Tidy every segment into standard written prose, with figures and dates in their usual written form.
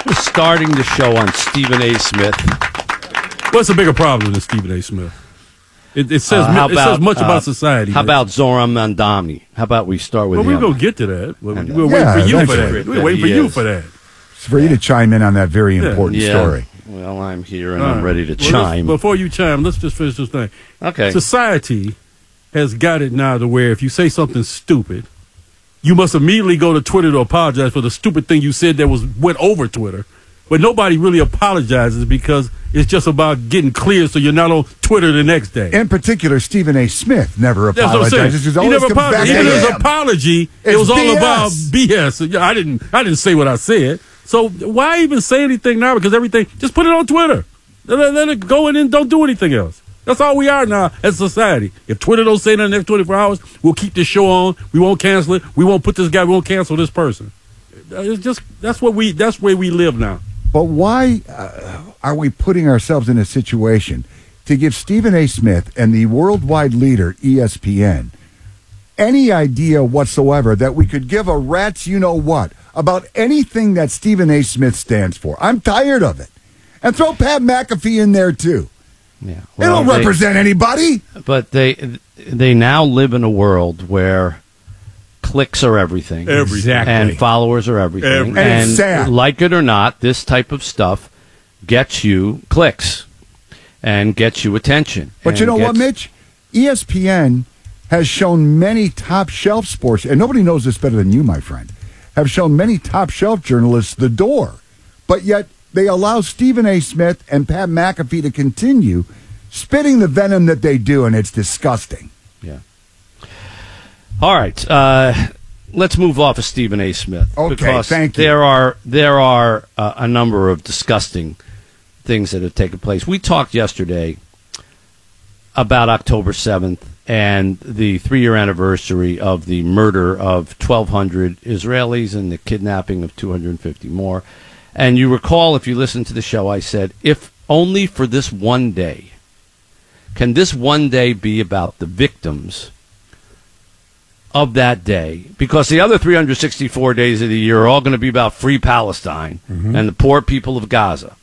starting the show on Stephen A. Smith. What's a bigger problem than Stephen A. Smith? It says much about society. How about Zoran Mandani? How about we start with him? We're going to get to that. We'll wait for you for that. We'll wait for you for that. It's for you to chime in on that very important story. Well, I'm here and I'm ready to chime. Before you chime, let's just finish this thing. Okay. Society has got it now to where if you say something stupid, you must immediately go to Twitter to apologize for the stupid thing you said that went over Twitter. But nobody really apologizes because it's just about getting clear so you're not on Twitter the next day. In particular, Stephen A. Smith never apologizes. He never apologized. Even his apology, it was all about BS. I didn't say what I said. So why even say anything now? Because everything, just put it on Twitter. Let it go in and don't do anything else. That's all we are now as a society. If Twitter don't say that in the next 24 hours, we'll keep this show on. We won't cancel it. We won't put this guy. We won't cancel this person. It's just that's where we live now. But why are we putting ourselves in a situation to give Stephen A. Smith and the worldwide leader, ESPN, any idea whatsoever that we could give a rat's you-know-what about anything that Stephen A. Smith stands for? I'm tired of it. And throw Pat McAfee in there, too. Yeah, they don't represent anybody. But they now live in a world where clicks are everything. Exactly. And followers are everything. And it's sad. Like it or not, this type of stuff gets you clicks and gets you attention. But you know what, Mitch? ESPN has shown many top-shelf sports, and nobody knows this better than you, my friend, have shown many top-shelf journalists the door. But yet they allow Stephen A. Smith and Pat McAfee to continue spitting the venom that they do, and it's disgusting. Yeah. All right. Let's move off of Stephen A. Smith. Okay, thank you. There are a number of disgusting things that have taken place. We talked yesterday about October 7th and the 3-year anniversary of the murder of 1,200 Israelis and the kidnapping of 250 more. And you recall, if you listened to the show, I said, if only for this one day, can this one day be about the victims of that day? Because the other 364 days of the year are all going to be about free Palestine and the poor people of Gaza.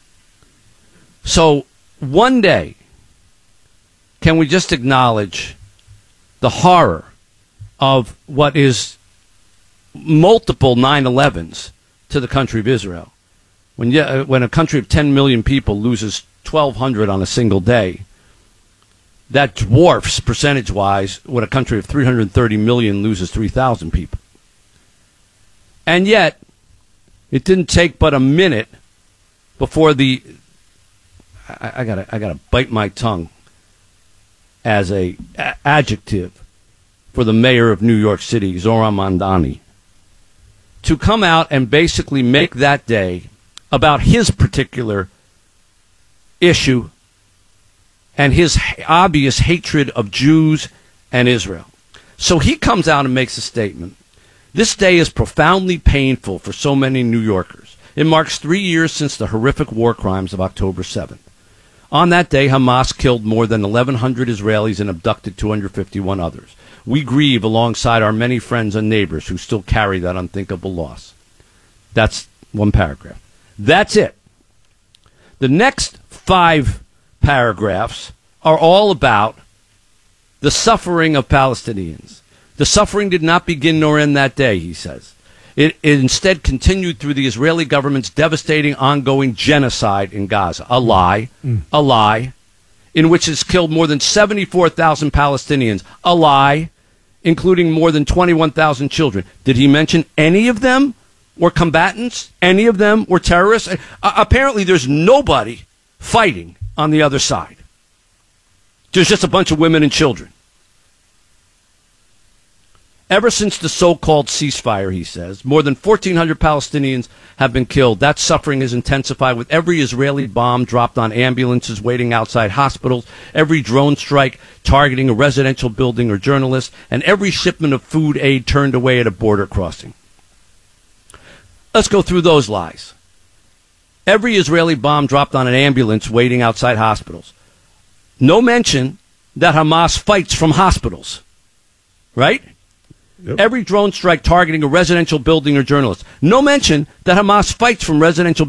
So one day, can we just acknowledge the horror of what is multiple 9/11s to the country of Israel? When a country of 10 million people loses 1,200 on a single day, that dwarfs, percentage-wise, when a country of 330 million loses 3,000 people. And yet, it didn't take but a minute before I gotta bite my tongue as a adjective for the mayor of New York City, Zoran Mandani, to come out and basically make that day about his particular issue and his obvious hatred of Jews and Israel. So he comes out and makes a statement. This day is profoundly painful for so many New Yorkers. It marks 3 years since the horrific war crimes of October 7th. On that day, Hamas killed more than 1,100 Israelis and abducted 251 others. We grieve alongside our many friends and neighbors who still carry that unthinkable loss. That's one paragraph. That's it. The next 5 paragraphs are all about the suffering of Palestinians. The suffering did not begin nor end that day, he says. It instead continued through the Israeli government's devastating ongoing genocide in Gaza. A lie, in which it's killed more than 74,000 Palestinians. A lie, including more than 21,000 children. Did he mention any of them were combatants? Any of them were terrorists? Apparently there's nobody fighting on the other side. There's just a bunch of women and children. Ever since the so-called ceasefire, he says, more than 1,400 Palestinians have been killed. That suffering has intensified with every Israeli bomb dropped on ambulances waiting outside hospitals, every drone strike targeting a residential building or journalists, and every shipment of food aid turned away at a border crossing. Let's go through those lies. Every Israeli bomb dropped on an ambulance waiting outside hospitals. No mention that Hamas fights from hospitals, right? Yep. Every drone strike targeting a residential building or journalist. No mention that Hamas fights from residential